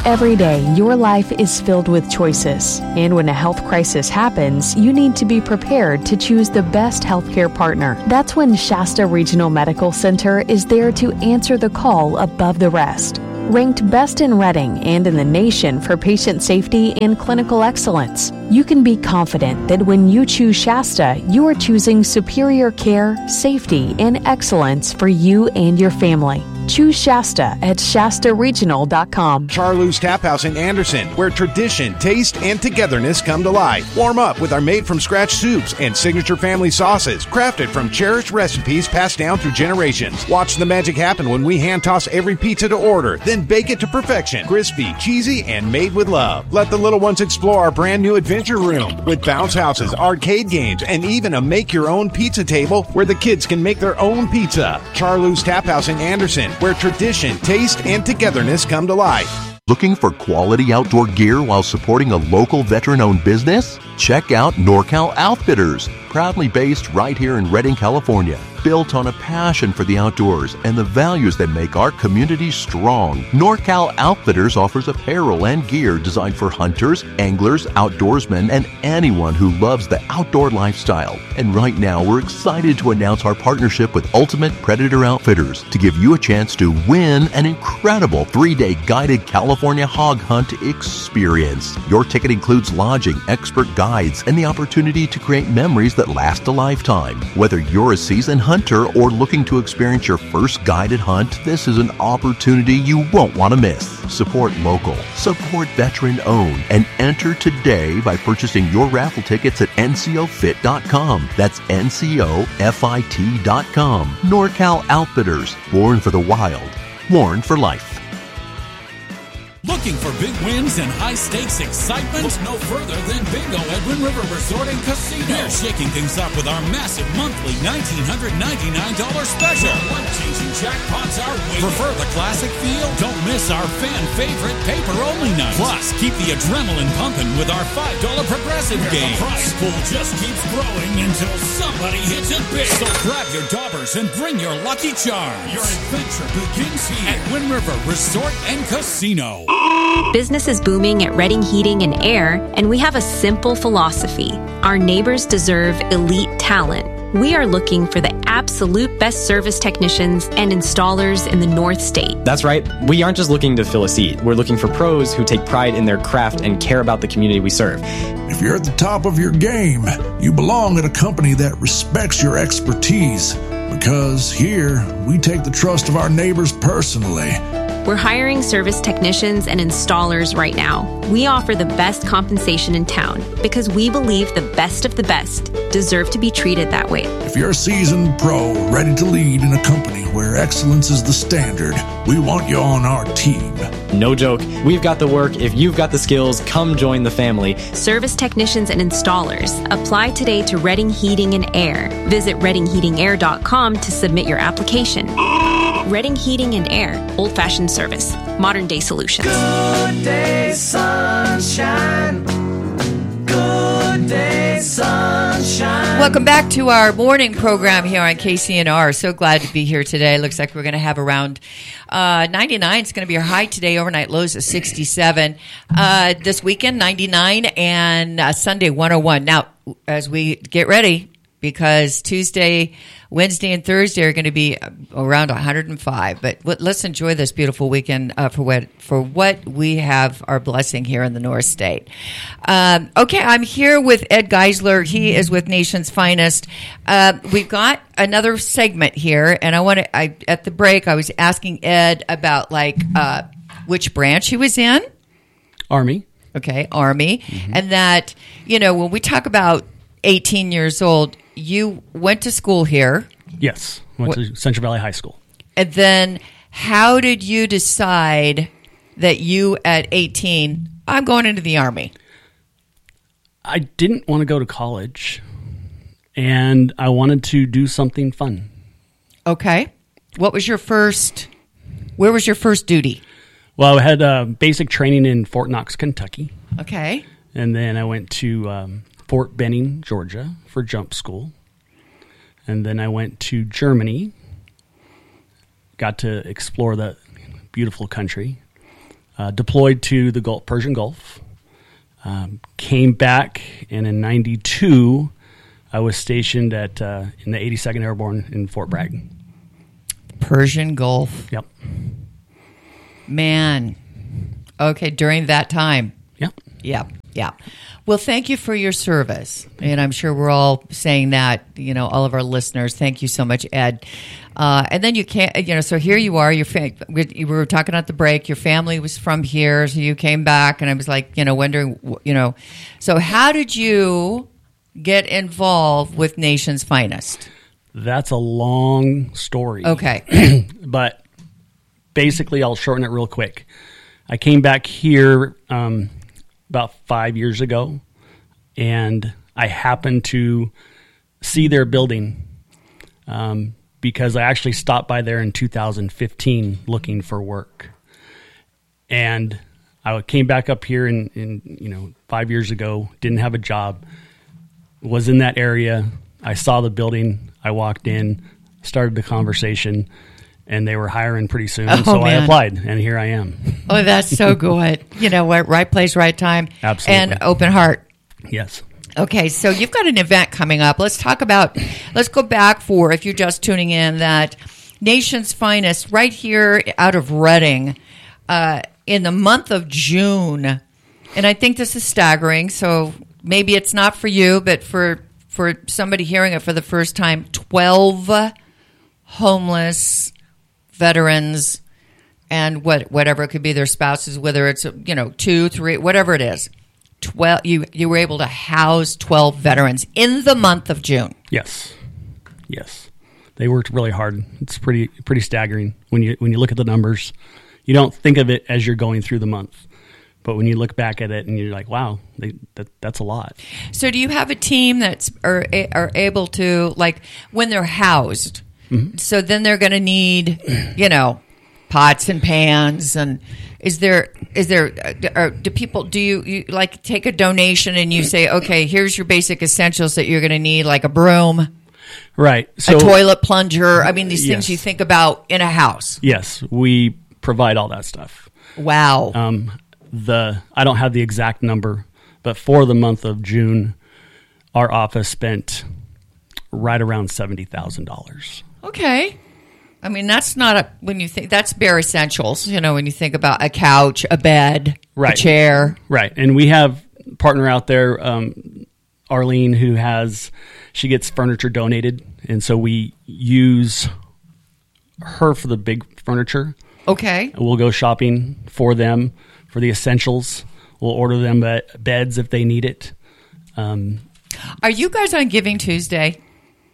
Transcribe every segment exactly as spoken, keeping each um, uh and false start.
Every day, your life is filled with choices. And when a health crisis happens, you need to be prepared to choose the best healthcare partner. That's when Shasta Regional Medical Center is there to answer the call above the rest. Ranked best in Redding and in the nation for patient safety and clinical excellence, you can be confident that when you choose Shasta, you are choosing superior care, safety, and excellence for you and your family. Choose Shasta at Shasta Regional dot com. Charlou's Tap House in Anderson, where tradition, taste, and togetherness come to life. Warm up with our made-from-scratch soups and signature family sauces, crafted from cherished recipes passed down through generations. Watch the magic happen when we hand-toss every pizza to order, then bake it to perfection. Crispy, cheesy, and made with love. Let the little ones explore our brand-new adventure room with bounce houses, arcade games, and even a make-your-own pizza table where the kids can make their own pizza. Charlou's Tap House in Anderson, where tradition, taste, and togetherness come to life. Looking for quality outdoor gear while supporting a local veteran-owned business? Check out NorCal Outfitters, proudly based right here in Redding, California. Built on a passion for the outdoors and the values that make our community strong, NorCal Outfitters offers apparel and gear designed for hunters, anglers, outdoorsmen, and anyone who loves the outdoor lifestyle. And right now, we're excited to announce our partnership with Ultimate Predator Outfitters to give you a chance to win an incredible three-day guided California hog hunt experience. Your ticket includes lodging, expert guides, and the opportunity to create memories that last a lifetime. Whether you're a seasoned hunter or looking to experience your first guided hunt, this is an opportunity you won't want to miss. Support local, support veteran-owned, and enter today by purchasing your raffle tickets at N C O fit dot com. That's N C O fit dot com. NorCal Outfitters, born for the wild, worn for life. Looking for big wins and high-stakes excitement? Look no further than Bingo at Wind River Resort and Casino. We're shaking things up with our massive monthly one thousand nine hundred ninety-nine dollars special. Life-changing jackpots are waiting. Prefer the classic feel? Don't miss our fan-favorite paper-only night. Plus, keep the adrenaline pumping with our five dollar progressive game. The prize pool just keeps growing until somebody hits it big. So grab your daubers and bring your lucky charms. Your adventure begins here at Wind River Resort and Casino. Business is booming at Redding Heating and Air, and we have a simple philosophy. Our neighbors deserve elite talent. We are looking for the absolute best service technicians and installers in the North State. That's right. We aren't just looking to fill a seat. We're looking for pros who take pride in their craft and care about the community we serve. If you're at the top of your game, you belong at a company that respects your expertise. Because here, we take the trust of our neighbors personally. We're hiring service technicians and installers right now. We offer the best compensation in town because we believe the best of the best deserve to be treated that way. If you're a seasoned pro ready to lead in a company where excellence is the standard, we want you on our team. No joke. We've got the work. If you've got the skills, come join the family. Service technicians and installers. Apply today to Redding Heating and Air. Visit redding heating air dot com to submit your application. Redding Heating and Air. Old-fashioned service. Modern-day solutions. Good day, sunshine. Good day, sunshine. Welcome back to our morning program here on K C N R. So glad to be here today. Looks like we're going to have around uh, ninety-nine. It's going to be our high today. Overnight lows at sixty-seven. Uh, this weekend, ninety-nine, and uh, Sunday, one oh one. Now, as we get ready, because Tuesday, Wednesday, and Thursday are going to be around one hundred five. But let's enjoy this beautiful weekend uh, for what for what we have our blessing here in the North State. Um, okay, I'm here with Ed Geisler. He is with Nation's Finest. Uh, we've got another segment here, and I want to. I at the break, I was asking Ed about like uh, which branch he was in. Army. Okay, Army, mm-hmm. And that you know when we talk about eighteen years old. You went to school here. Yes, went what, to Central Valley High School. And then how did you decide that you, at eighteen, I'm going into the Army? I didn't want to go to college, and I wanted to do something fun. Okay. What was your first, where was your first duty? Well, I had uh, basic training in Fort Knox, Kentucky. Okay. And then I went to um, Fort Benning, Georgia for jump school. And then I went to Germany, got to explore that beautiful country. uh, deployed to the Gulf, Persian Gulf, um, came back, and in ninety-two, I was stationed at uh, in the eighty-second Airborne in Fort Bragg. Persian Gulf. Yep. Man. Okay, during that time. Yep. Yeah, yeah. Well, thank you for your service. And I'm sure we're all saying that, you know, all of our listeners. Thank you so much, Ed. Uh, and then you can't, you know, so here you are. Your fa- we were talking at the break. Your family was from here, so you came back, and I was like, you know, wondering, you know. So how did you get involved with Nation's Finest? That's a long story. Okay. But basically, I'll shorten it real quick. I came back here um, about five years ago, and I happened to see their building um, because I actually stopped by there in two thousand fifteen looking for work. And I came back up here in, in you know, five years ago, didn't have a job, was in that area. I saw the building. I walked in, started the conversation, and they were hiring pretty soon. Oh, so man. I applied, and here I am. Oh, that's so good. You know what? Right place, right time. Absolutely. And open heart. Yes. Okay, so you've got an event coming up. Let's talk about, let's go back for, if you're just tuning in, that Nation's Finest right here out of Reading uh, in the month of June. And I think this is staggering, so maybe it's not for you, but for, for somebody hearing it for the first time, twelve homeless veterans and what whatever it could be, their spouses, whether it's, you know, two, three, whatever it is. Twelve. You you were able to house twelve veterans in the month of June. Yes, yes, they worked really hard. It's pretty pretty staggering when you when you look at the numbers. You don't think of it as you're going through the month, but when you look back at it and you're like, wow, they, that that's a lot. So, do you have a team that's are are able to, like, when they're housed? Mm-hmm. So then they're going to need, you know, pots and pans, and is there is there or do people do you, you like take a donation and you say, okay, here's your basic essentials that you're going to need, like a broom, right, so, a toilet plunger. I mean, these yes. things you think about in a house. Yes, we provide all that stuff. Wow. Um, the I don't have the exact number, but for the month of June, our office spent right around seventy thousand dollars. Okay. I mean, that's not a, when you think, that's bare essentials, you know, when you think about a couch, a bed, right. a chair. Right. And we have a partner out there, um, Arlene, who has, she gets furniture donated. And so we use her for the big furniture. Okay. We'll go shopping for them for the essentials. We'll order them beds if they need it. Um, Are you guys on Giving Tuesday?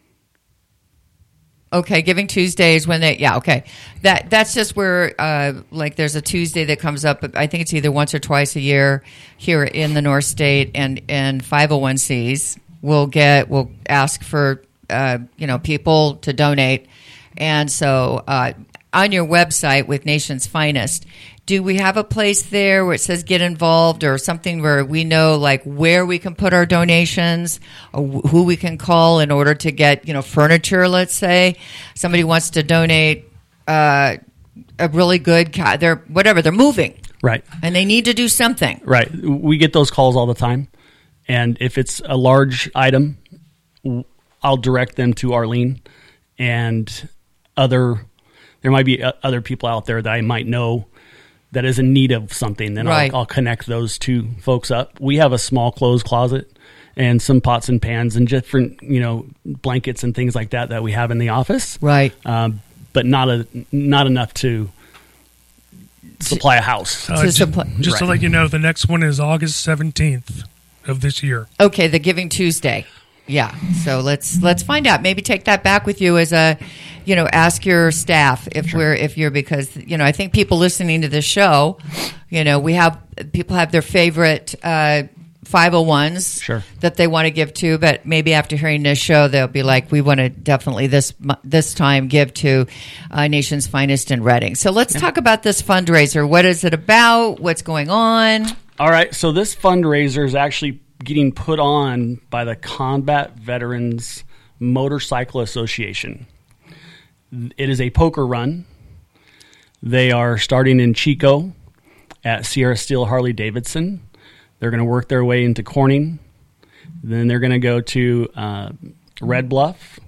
Okay, Giving Tuesday is when they, yeah, okay. That That's just where, uh, like, there's a Tuesday that comes up. I think it's either once or twice a year here in the North State, and, and five oh one c's will get, will ask for, uh, you know, people to donate. And so uh, on your website with Nation's Finest, do we have a place there where it says get involved, or something where we know, like, where we can put our donations, or who we can call in order to get, you know, furniture, let's say somebody wants to donate uh, a really good car, they're whatever, they're moving. Right. And they need to do something. Right. We get those calls all the time. And if it's a large item, I'll direct them to Arlene and other, there might be other people out there that I might know that is in need of something, then right. I'll, I'll connect those two folks up. We have a small clothes closet and some pots and pans and different, you know, blankets and things like that that we have in the office. Right. Um, but not a not enough to supply a house. Uh, to just supply- just right. to let you know, the next one is August seventeenth of this year. Okay, the Giving Tuesday. Yeah. So let's let's find out. Maybe take that back with you as a, you know, ask your staff if Sure. we're if you're, because, you know, I think people listening to this show, you know, we have people have their favorite uh, five oh ones Sure. that they want to give to, but maybe after hearing this show, they'll be like, we want to definitely this this time give to uh, Nation's Finest in Reading. So let's Yeah. talk about this fundraiser. What is it about? What's going on? All right. So this fundraiser is actually getting put on by the Combat Veterans Motorcycle Association. It is a poker run. They are starting in Chico, at Sierra Steel Harley Davidson. They're going to work their way into Corning. Then they're going to go to uh, Red Bluff,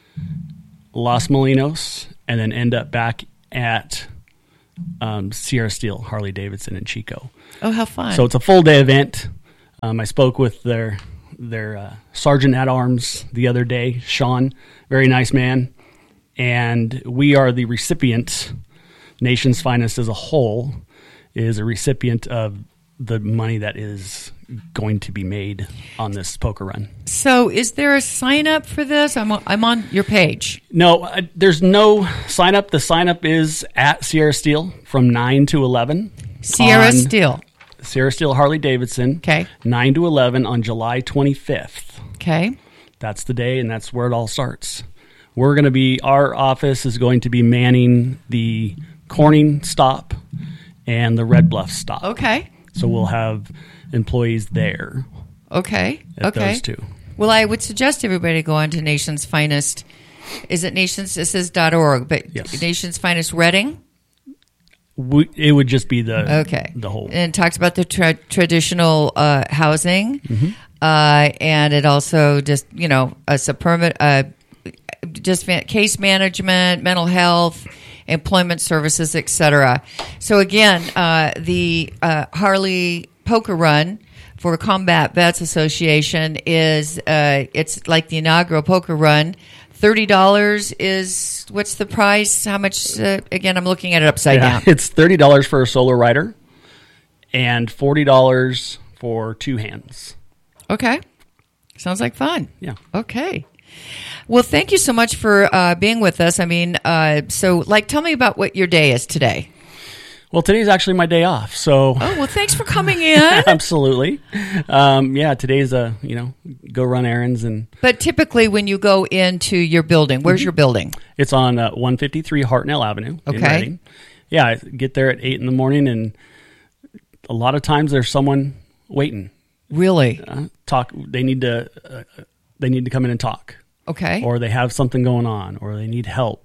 Los Molinos, and then end up back at um, Sierra Steel Harley Davidson in Chico. Oh, how fun. So it's a full day event. Um, I spoke with their their uh, sergeant at arms the other day, Sean, very nice man. And we are the recipient, Nation's Finest as a whole is a recipient of the money that is going to be made on this poker run. So is there a sign up for this? I'm on, I'm on your page. No, uh, there's no sign up. The sign up is at Sierra Steel from nine to eleven. Sierra Steel. Sierra Steel Harley Davidson. Okay. nine to eleven on July twenty-fifth. Okay. That's the day, and that's where it all starts. We're going to be, our office is going to be manning the Corning stop and the Red Bluff stop. Okay. So we'll have employees there. Okay. At okay. those two. Well, I would suggest everybody go on to Nation's Finest. Is it nations? It says .org, but yes. Nation's Finest Reading? We, it would just be the okay. the whole. And it talks about the tra- traditional uh, housing. Mm-hmm. Uh, and it also just, you know, a permit, uh, just case management, mental health, employment services, et cetera. So again, uh, the uh, Harley Poker Run for Combat Vets Association is uh, it's like the inaugural poker run. Thirty dollars is what's the price? How much? Uh, again, I'm looking at it upside yeah, down. It's thirty dollars for a solo rider, and forty dollars for two hands. Okay, sounds like fun. Yeah. Okay. Well, thank you so much for uh, being with us. I mean, uh, so like, tell me about what your day is today. Well, today's actually my day off, so. Oh, well, thanks for coming in. Absolutely. Um, yeah, today's a, you know, go run errands and. But typically when you go into your building, where's mm-hmm. your building? It's on uh, one fifty-three Hartnell Avenue okay. in Reading. Yeah, I get there at eight in the morning, and a lot of times there's someone waiting. Really? Uh, talk. They need to, uh, they need to come in and talk. Okay. Or they have something going on, or they need help,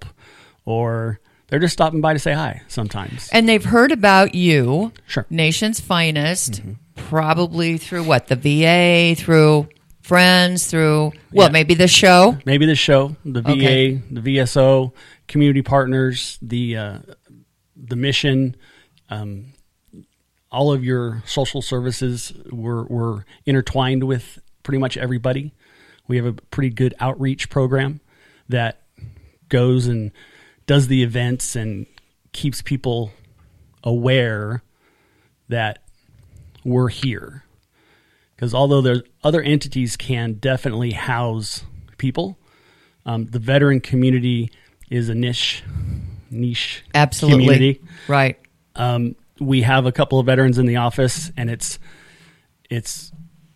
or they're just stopping by to say hi sometimes. And they've heard about you, sure. Nation's Finest, mm-hmm. probably through what, the V A, through friends, through, well, yeah. maybe the show? Maybe the show, the V A, okay. the V S O, community partners, the uh, the mission, um, all of your social services were, were intertwined with pretty much everybody. We have a pretty good outreach program that goes and does the events and keeps people aware that we're here. Because although there's other entities can definitely house people, um, the veteran community is a niche, niche Absolutely. community. Right. Um, we have a couple of veterans in the office, and it's it's.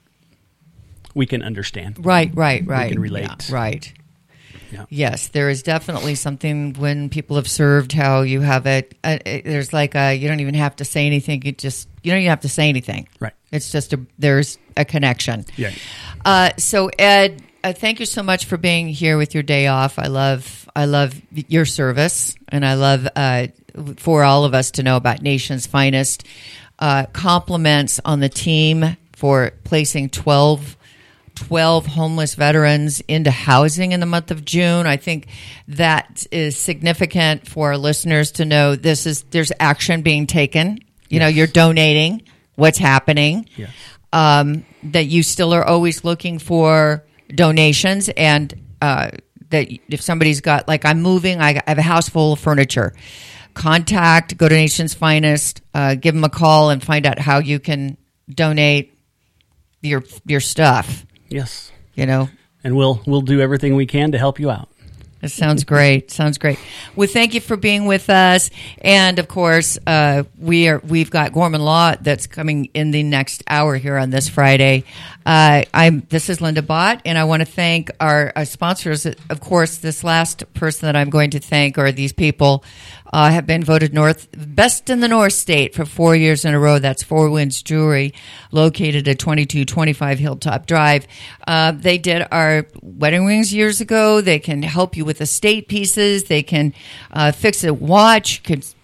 we can understand. Right, right, right. We can relate. Yeah, right. Yeah. Yes, there is definitely something when people have served, how you have it. Uh, there's like a, you don't even have to say anything. You just, you don't even have to say anything. Right. It's just a, there's a connection. Yeah. Uh, so Ed, uh, thank you so much for being here with your day off. I love, I love your service, and I love uh, for all of us to know about Nation's Finest. Uh, compliments on the team for placing twelve twelve homeless veterans into housing in the month of June. I think that is significant for our listeners to know this is, there's action being taken. You yes. know, you're donating what's happening. Yes. Um, that you still are always looking for donations, and uh, that if somebody's got, like, I'm moving, I have a house full of furniture. Contact, go to Nation's Finest, uh, give them a call and find out how you can donate your your stuff. Yes. You know? And we'll we'll do everything we can to help you out. It sounds great. Sounds great. Well, thank you for being with us. And of course, uh, we are we've got Gorman Law that's coming in the next hour here on this Friday. Uh, I'm this is Linda Bott, and I want to thank our, our sponsors. Of course, this last person that I'm going to thank, or these people, uh, have been voted North best in the North State for four years in a row. That's Four Winds Jewelry, located at twenty-two twenty-five Hilltop Drive. Uh, they did our wedding rings years ago. They can help you with estate pieces. They can uh, fix a watch, could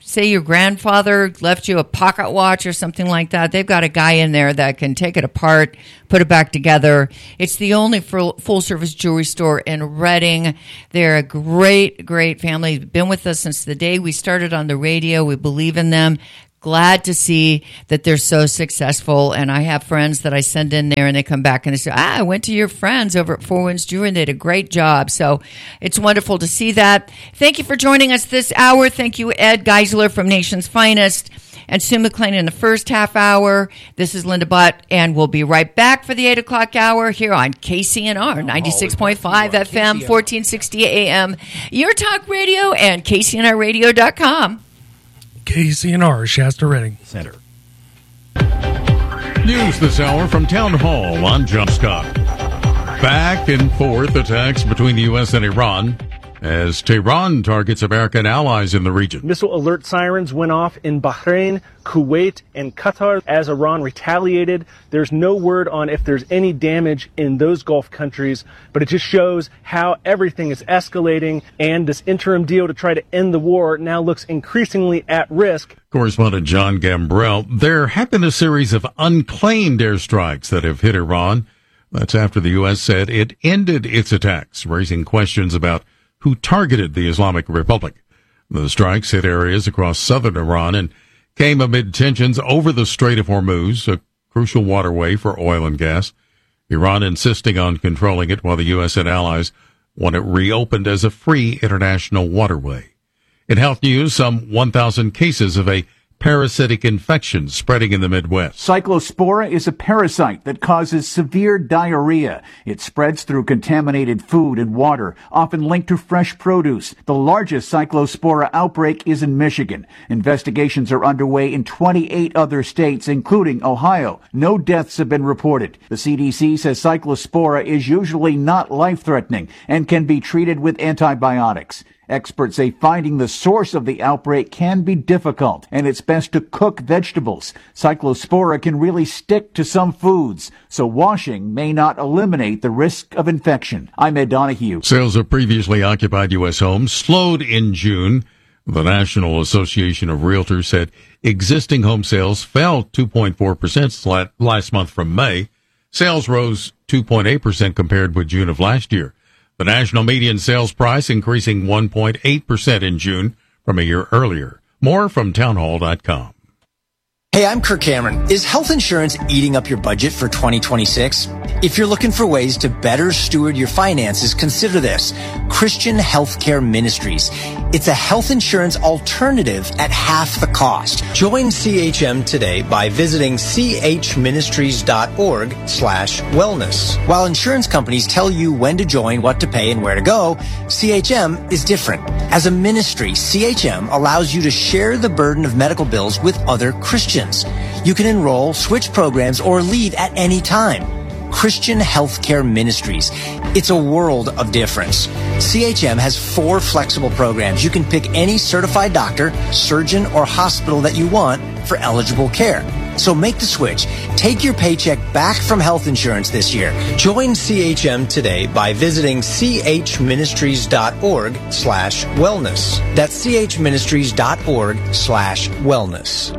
say your grandfather left you a pocket watch or something like that, they've got a guy in there that can take it apart, put it back together. It's the only full service jewelry store in Reading. They're a great, great family. Been with us since the day we started on the radio. We believe in them. Glad to see that they're so successful. And I have friends that I send in there and they come back and they say, ah, I went to your friends over at Four Winds Jewelry and they did a great job. So it's wonderful to see that. Thank you for joining us this hour. Thank you, Ed Geisler from Nation's Finest and Sue McLean in the first half hour. This is Linda Butt, and we'll be right back for the eight o'clock hour here on K C N R, ninety-six point five F M, fourteen sixty A M, Your Talk Radio, and K C N R radio dot com. K C N R, Shasta Reading Center. News this hour from Town Hall. I'm John Scott. Back and forth attacks between the U S and Iran as Tehran targets American allies in the region. Missile alert sirens went off in Bahrain, Kuwait, and Qatar as Iran retaliated. There's no word on if there's any damage in those Gulf countries, but it just shows how everything is escalating, and this interim deal to try to end the war now looks increasingly at risk. Correspondent John Gambrell. There have been a series of unclaimed airstrikes that have hit Iran. That's after the U S said it ended its attacks, raising questions about who targeted the Islamic Republic. The strikes hit areas across southern Iran and came amid tensions over the Strait of Hormuz, a crucial waterway for oil and gas. Iran insisting on controlling it while the U S and allies want it reopened as a free international waterway. In health news, some one thousand cases of a parasitic infection spreading in the Midwest. Cyclospora is a parasite that causes severe diarrhea. It spreads through contaminated food and water, often linked to fresh produce. The largest Cyclospora outbreak is in Michigan. Investigations are underway in twenty-eight other states, including Ohio. No deaths have been reported. The C D C says Cyclospora is usually not life-threatening and can be treated with antibiotics. Experts say finding the source of the outbreak can be difficult, and it's best to cook vegetables. Cyclospora can really stick to some foods, so washing may not eliminate the risk of infection. I'm Ed Donahue. Sales of previously occupied U S homes slowed in June. The National Association of Realtors said existing home sales fell two point four percent last month from May. Sales rose two point eight percent compared with June of last year. The national median sales price increasing one point eight percent in June from a year earlier. More from townhall dot com. Hey, I'm Kirk Cameron. Is health insurance eating up your budget for twenty twenty-six? If you're looking for ways to better steward your finances, consider this. Christian Healthcare Ministries. It's a health insurance alternative at half the cost. Join C H M today by visiting c h ministries dot org slash wellness. While insurance companies tell you when to join, what to pay, and where to go, C H M is different. As a ministry, C H M allows you to share the burden of medical bills with other Christians. You can enroll, switch programs, or leave at any time. Christian Healthcare Ministries. It's a world of difference. C H M has four flexible programs. You can pick any certified doctor, surgeon, or hospital that you want for eligible care. So make the switch. Take your paycheck back from health insurance this year. Join C H M today by visiting c h ministries dot org slash wellness. That's c h ministries dot org slash wellness.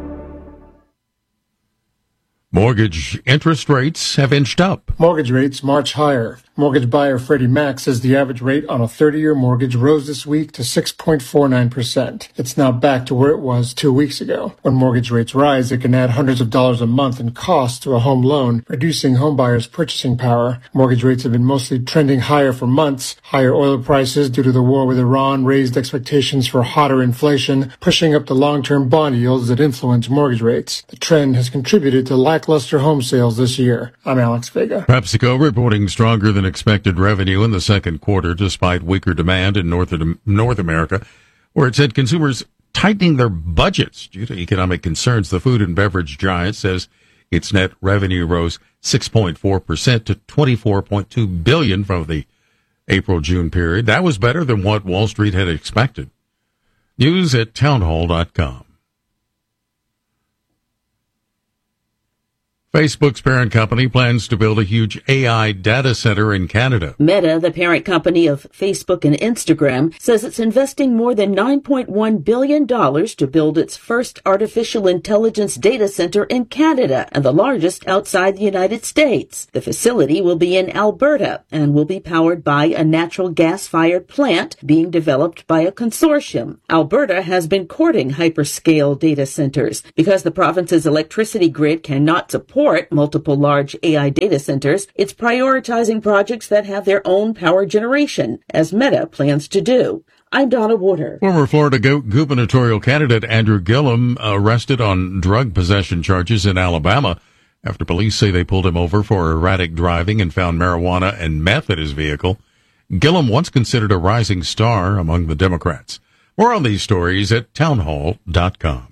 Mortgage interest rates have inched up. Mortgage rates march higher. Mortgage buyer Freddie Mac says the average rate on a thirty-year mortgage rose this week to six point four nine percent. It's now back to where it was two weeks ago. When mortgage rates rise, it can add hundreds of dollars a month in cost to a home loan, reducing home buyers' purchasing power. Mortgage rates have been mostly trending higher for months. Higher oil prices due to the war with Iran raised expectations for hotter inflation, pushing up the long-term bond yields that influence mortgage rates. The trend has contributed to lackluster home sales this year. I'm Alex Vega. PepsiCo reporting stronger than expected revenue in the second quarter despite weaker demand in North, North America, where it said consumers tightening their budgets due to economic concerns. The food and beverage giant says its net revenue rose six point four percent to twenty-four point two billion dollars from the April-June period. That was better than what Wall Street had expected. News at townhall dot com. Facebook's parent company plans to build a huge A I data center in Canada. Meta, the parent company of Facebook and Instagram, says it's investing more than nine point one billion dollars to build its first artificial intelligence data center in Canada and the largest outside the United States. The facility will be in Alberta and will be powered by a natural gas-fired plant being developed by a consortium. Alberta has been courting hyperscale data centers because the province's electricity grid cannot support multiple large A I data centers. It's prioritizing projects that have their own power generation, as Meta plans to do. I'm Donna Water. Former Florida gu- gubernatorial candidate Andrew Gillum arrested on drug possession charges in Alabama after police say they pulled him over for erratic driving and found marijuana and meth in his vehicle. Gillum, once considered a rising star among the Democrats. More on these stories at townhall dot com.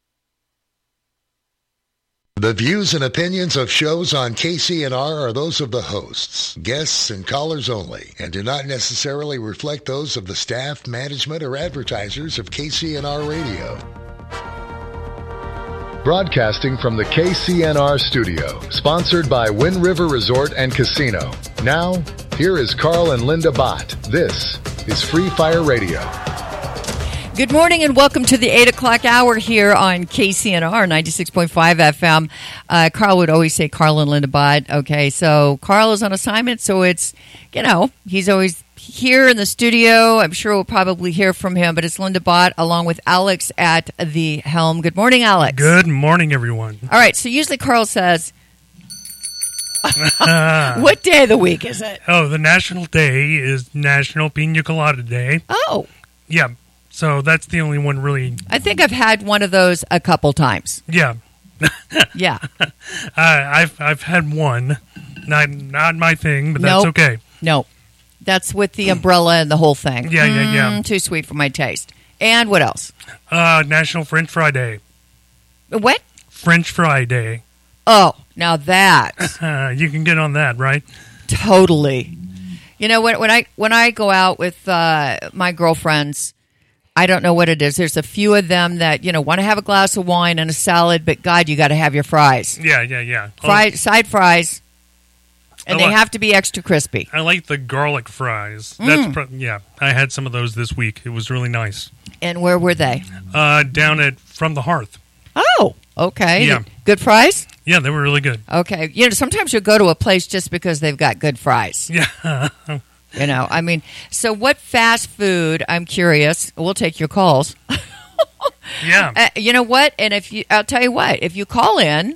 The views and opinions of shows on K C N R are those of the hosts, guests, and callers only, and do not necessarily reflect those of the staff, management, or advertisers of K C N R Radio. Broadcasting from the K C N R studio, sponsored by Wind River Resort and Casino. Now, here is Carl and Linda Bott. This is Free Fire Radio. Good morning and welcome to the eight o'clock hour here on K C N R ninety-six point five F M. Uh, Carl would always say Carl and Linda Bott. Okay, so Carl is on assignment, so it's, you know, he's always here in the studio. I'm sure we'll probably hear from him, but it's Linda Bott along with Alex at the helm. Good morning, Alex. Good morning, everyone. All right, so usually Carl says, what day of the week is it? Oh, the national day is National Pina Colada Day. Oh. Yeah. So that's the only one really. I think I've had one of those a couple times. Yeah. Yeah. uh, I've I've had one. Not not my thing, but that's nope. okay. No. That's with the umbrella and the whole thing. Yeah, yeah, yeah. Mm, too sweet for my taste. And what else? Uh, National French Fry Day. What? French Fry Day. Oh, now that. Uh, you can get on that, right? Totally. You know, when, when I when I go out with uh, my girlfriends, I don't know what it is. There's a few of them that, you know, want to have a glass of wine and a salad, but God, you got to have your fries. Yeah, yeah, yeah. Fry, side fries, and I they like, have to be extra crispy. I like the garlic fries. Mm. That's pro- yeah. I had some of those this week. It was really nice. And where were they? Uh, down at From the Hearth. Oh, okay. Yeah. Good fries? Yeah, they were really good. Okay. You know, sometimes you'll go to a place just because they've got good fries. Yeah. You know, I mean, so what fast food, I'm curious, we'll take your calls. Yeah. Uh, you know what? And if you, I'll tell you what, if you call in,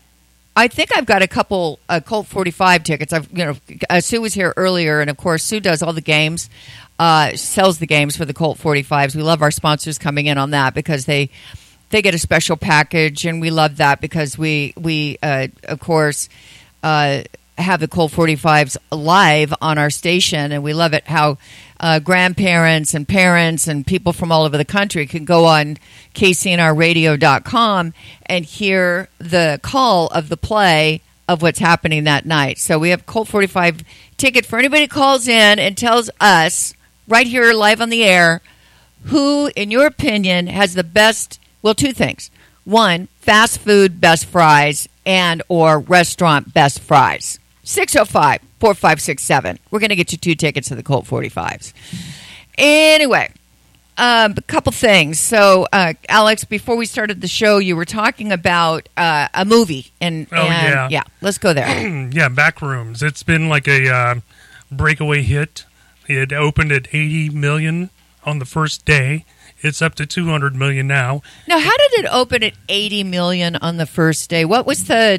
I think I've got a couple uh, Colt forty-five tickets. I've, you know, uh, Sue was here earlier, and of course, Sue does all the games, uh, sells the games for the Colt forty-fives. We love our sponsors coming in on that because they, they get a special package, and we love that because we, we, uh, of course, uh, have the Colt forty-fives live on our station, and we love it how uh, grandparents and parents and people from all over the country can go on K C N R radio dot com and hear the call of the play of what's happening that night. So we have Colt forty-five ticket for anybody who calls in and tells us right here live on the air who, in your opinion, has the best, well, two things. One, fast food best fries and or restaurant best fries. six oh five, four five six seven. We're going to get you two tickets to the Colt forty-fives. Anyway, um, a couple things. So, uh, Alex, before we started the show, you were talking about uh, a movie. And, oh, and, yeah. Yeah, let's go there. Yeah, Backrooms. It's been like a uh, breakaway hit. It opened at eighty million dollars on the first day. It's up to two hundred million dollars now. Now, how did it open at eighty million dollars on the first day? What was the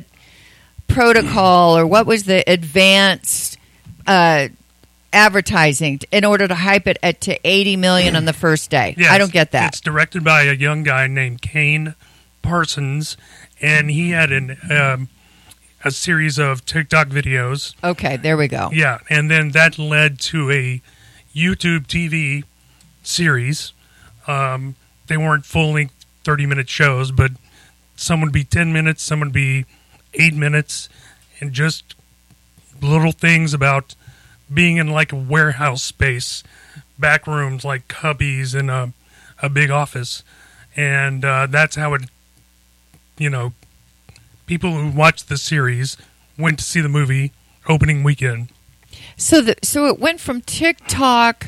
protocol or what was the advanced uh, advertising in order to hype it at to eighty million dollars on the first day? Yes, I don't get that. It's directed by a young guy named Kane Parsons, and he had an um, a series of TikTok videos. Okay, there we go. Yeah, and then that led to a YouTube T V series. Um, they weren't full-length thirty-minute shows, but some would be ten minutes, some would be eight minutes, and just little things about being in like a warehouse space, back rooms like cubbies in a, a big office. And uh, that's how it, you know, people who watched the series went to see the movie opening weekend. So the so it went from TikTok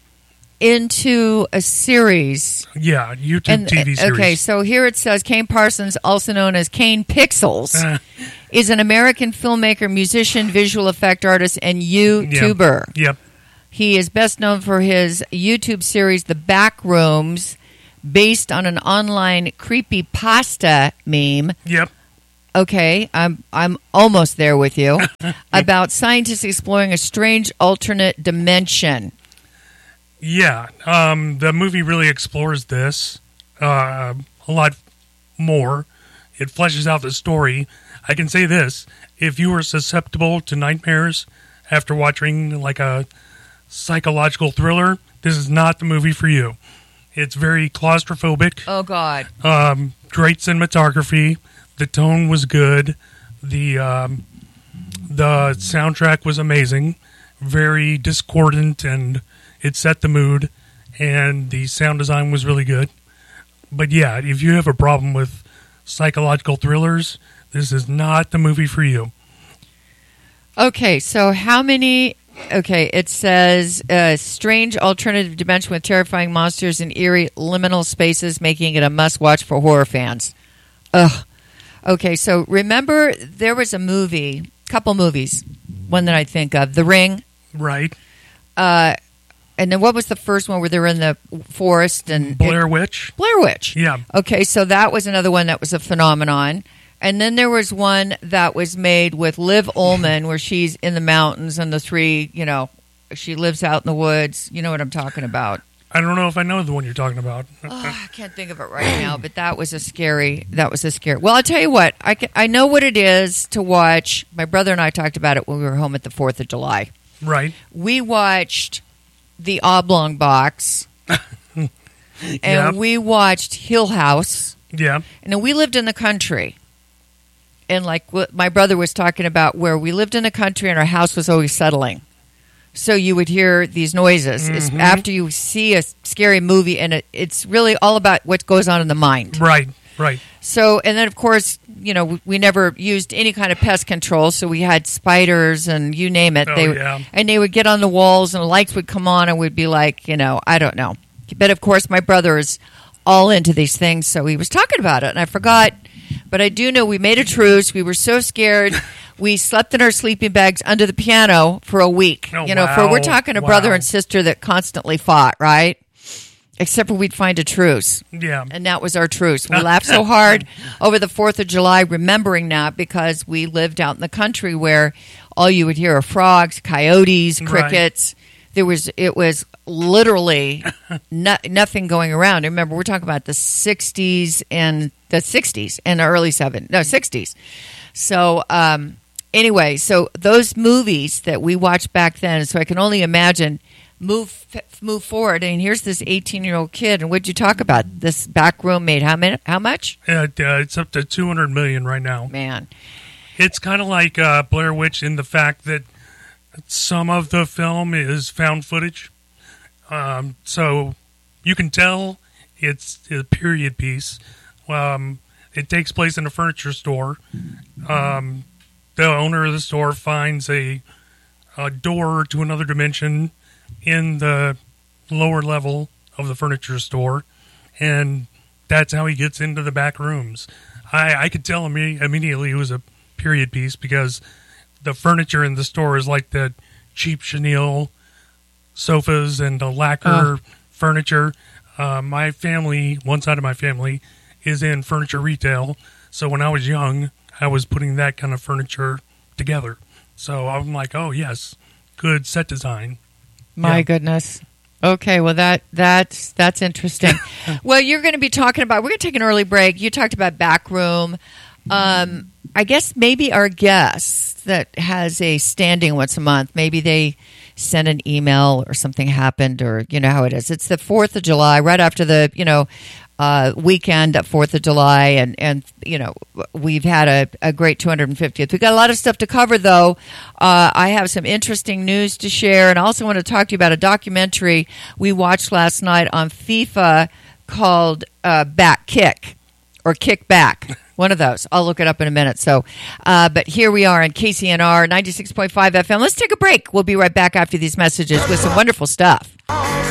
into a series. Yeah, YouTube And, T V series. Okay, so here it says Kane Parsons, also known as Kane Pixels, Uh. is an American filmmaker, musician, visual effect artist, and YouTuber. Yep. yep. He is best known for his YouTube series, The Backrooms, based on an online creepypasta meme. Yep. Okay, I'm I'm almost there with you. About scientists exploring a strange alternate dimension. Yeah, um, the movie really explores this uh, a lot more. It fleshes out the story. I can say this: if you are susceptible to nightmares after watching like a psychological thriller, this is not the movie for you. It's very claustrophobic. Oh God! Um, great cinematography. The tone was good. The um, the soundtrack was amazing. Very discordant, and it set the mood. And the sound design was really good. But yeah, if you have a problem with psychological thrillers, this is not the movie for you. Okay, so how many... Okay, it says uh, strange alternative dimension with terrifying monsters and eerie liminal spaces, making it a must-watch for horror fans. Ugh. Okay, so remember there was a movie, couple movies, one that I think of, The Ring. Right. Uh, and then what was the first one where they were in the forest? and Blair it, Witch. Blair Witch. Yeah. Okay, so that was another one that was a phenomenon. And then there was one that was made with Liv Ullmann where she's in the mountains and the three, you know, she lives out in the woods. You know what I'm talking about. I don't know if I know the one you're talking about. Oh, I can't think of it right now, but that was a scary, that was a scary. Well, I'll tell you what, I, can, I know what it is to watch. My brother and I talked about it when we were home at the fourth of July. Right. We watched The Oblong Box, and Yep. we watched Hill House. Yeah. And then we lived in the country. And like what my brother was talking about, where we lived in the country and our house was always settling. So you would hear these noises. It's Mhm. after you see a scary movie, and it, it's really all about what goes on in the mind. Right, right. So, and then of course, you know, we, we never used any kind of pest control, so we had spiders and you name it. Oh, they, yeah. And they would get on the walls and the lights would come on and we'd be like, you know, I don't know. But of course, my brother is all into these things, so he was talking about it, and I forgot. But I do know we made a truce. We were so scared. We slept in our sleeping bags under the piano for a week. Oh, you know, for wow. we're talking a brother Wow. and sister that constantly fought, right? Except for we'd find a truce. Yeah. And that was our truce. We laughed so hard over the fourth of July, remembering that because we lived out in the country where all you would hear are frogs, coyotes, Right. crickets. There was, it was literally no, nothing going around. Remember, we're talking about the sixties and the sixties and the early seventies, no, sixties. So, um, anyway, so those movies that we watched back then, so I can only imagine move move forward. And here's this eighteen-year-old kid, and what'd you talk about? This back room made how many? How much? Uh, it's up to two hundred million right now. Man. It's kind of like uh, Blair Witch in the fact that some of the film is found footage. Um, so you can tell it's a period piece. Um, it takes place in a furniture store. Um, the owner of the store finds a, a door to another dimension in the lower level of the furniture store, and that's how he gets into the back rooms. I, I could tell imme- immediately it was a period piece because the furniture in the store is like the cheap chenille sofas and the lacquer Oh. furniture. Uh, my family, one side of my family, is in furniture retail. So when I was young, I was putting that kind of furniture together. So I'm like, oh, yes, good set design. My Yeah. goodness. Okay, well that that's that's interesting. Well, you're going to be talking about. We're going to take an early break. You talked about Backroom. Um, I guess maybe our guest that has a standing once a month. Maybe they sent an email or something happened, or you know how it is. It's the fourth of July, right after the you know uh, weekend of fourth of July, and and you know we've had a, a great two hundred fiftieth. We've got a lot of stuff to cover, though. Uh, I have some interesting news to share, and I also want to talk to you about a documentary we watched last night on FIFA called uh, Back Kick or Kick Back. One of those. I'll look it up in a minute. So, uh, but here we are on K C N R ninety-six point five F M. Let's take a break. We'll be right back after these messages with some wonderful stuff.